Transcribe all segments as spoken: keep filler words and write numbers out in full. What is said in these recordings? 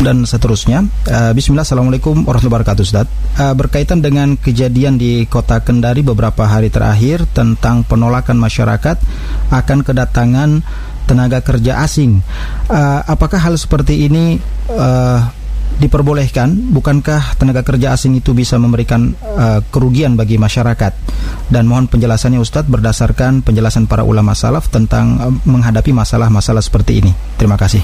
dan seterusnya. uh, Bismillah, Assalamualaikum warahmatullahi wabarakatuh, Ustaz. uh, Berkaitan dengan kejadian di kota Kendari beberapa hari terakhir tentang penolakan masyarakat akan kedatangan tenaga kerja asing, uh, apakah hal seperti ini uh, diperbolehkan? Bukankah tenaga kerja asing itu bisa memberikan uh, kerugian bagi masyarakat? Dan mohon penjelasannya Ustadz berdasarkan penjelasan para ulama salaf tentang uh, menghadapi masalah-masalah seperti ini. Terima kasih.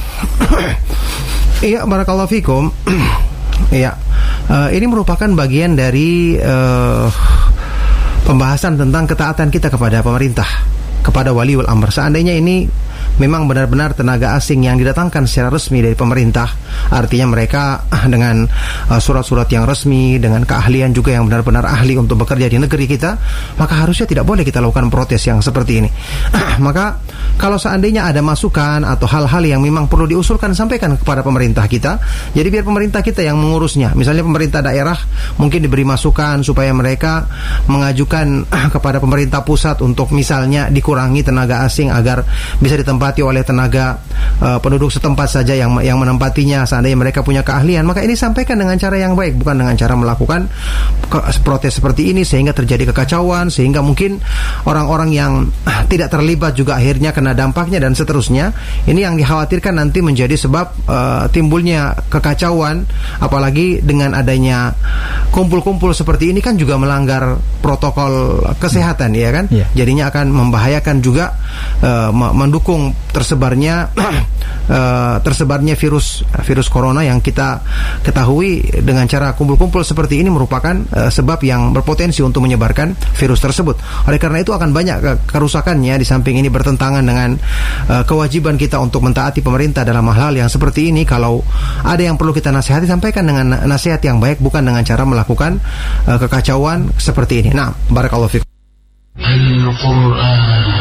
Iya, barakallahu fikum. Iya, uh, ini merupakan bagian dari uh, pembahasan tentang ketaatan kita kepada pemerintah, kepada waliul amr. Seandainya ini memang benar-benar tenaga asing yang didatangkan secara resmi dari pemerintah, artinya mereka dengan uh, surat-surat yang resmi, dengan keahlian juga yang benar-benar ahli untuk bekerja di negeri kita, maka harusnya tidak boleh kita lakukan protes yang seperti ini. Maka kalau seandainya ada masukan atau hal-hal yang memang perlu diusulkan, sampaikan kepada pemerintah kita. Jadi biar pemerintah kita yang mengurusnya. Misalnya pemerintah daerah mungkin diberi masukan supaya mereka mengajukan kepada pemerintah pusat untuk misalnya dikurangi tenaga asing agar bisa ditempatkan oleh tenaga uh, penduduk setempat saja yang yang menempatinya, seandainya mereka punya keahlian. Maka ini sampaikan dengan cara yang baik, bukan dengan cara melakukan ke- protes seperti ini sehingga terjadi kekacauan, sehingga mungkin orang-orang yang uh, tidak terlibat juga akhirnya kena dampaknya dan seterusnya. Ini yang dikhawatirkan nanti menjadi sebab uh, timbulnya kekacauan, apalagi dengan adanya kumpul-kumpul seperti ini kan juga melanggar protokol kesehatan, ya kan? Yeah. Jadinya akan membahayakan juga, uh, mendukung tersebarnya uh, tersebarnya virus virus corona yang kita ketahui dengan cara kumpul-kumpul seperti ini merupakan uh, sebab yang berpotensi untuk menyebarkan virus tersebut. Oleh karena itu akan banyak kerusakannya. Di samping ini bertentangan dengan uh, kewajiban kita untuk mentaati pemerintah dalam hal-hal yang seperti ini. Kalau ada yang perlu kita nasihati, sampaikan dengan nasihat yang baik, bukan dengan cara melakukan uh, kekacauan seperti ini. Nah, barakallahu fikum.